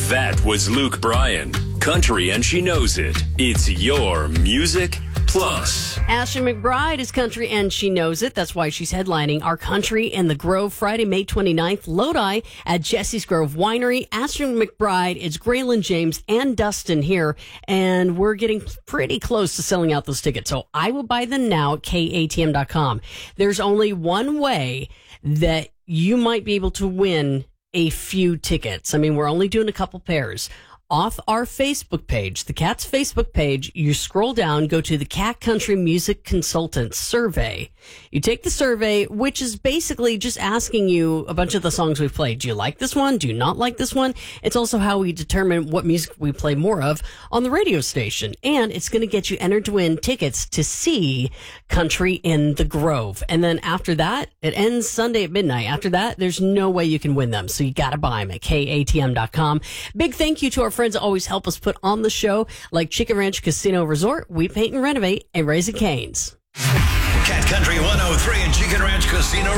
That was Luke Bryan. Country and she knows it. It's your Music Plus. Ashley McBryde is country and she knows it. That's why she's headlining our Country in the Grove Friday, May 29th, Lodi at Jesse's Grove Winery. Ashley McBryde, it's Graylin James and Dustin here, and we're getting pretty close to selling out those tickets. So I will buy them now at katm.com. There's only one way that you might be able to win a few tickets. I mean, we're only doing a couple pairs. Off our Facebook page, the Cat's Facebook page, you scroll down, go to the Cat Country Music Consultants survey. You take the survey, which is basically just asking you a bunch of the songs we've played. Do you like this one? Do you not like this one? It's also how we determine what music we play more of on the radio station. And it's going to get you entered to win tickets to see Country in the Grove. And then after that, it ends Sunday at midnight. After that, there's no way you can win them. So you got to buy them at katm.com. Big thank you to our friends that always help us put on the show, like Chicken Ranch Casino Resort, We Paint and Renovate, and Raising Cane's. Cat Country 103 and Chicken Ranch Casino